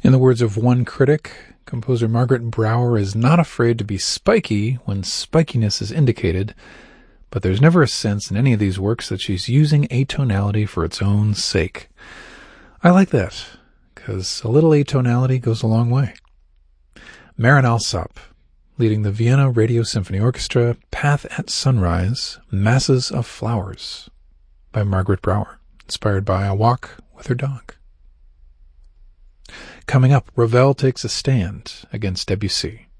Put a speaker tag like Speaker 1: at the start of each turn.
Speaker 1: In the words of one critic, composer Margaret Brouwer is not afraid to be spiky when spikiness is indicated, but there's never a sense in any of these works that she's using atonality for its own sake. I like that, because a little atonality goes a long way. Marin Alsop, leading the Vienna Radio Symphony Orchestra, Path at Sunrise, Masses of Flowers, by Margaret Brouwer, inspired by a walk with her dog. Coming up, Ravel takes a stand against Debussy.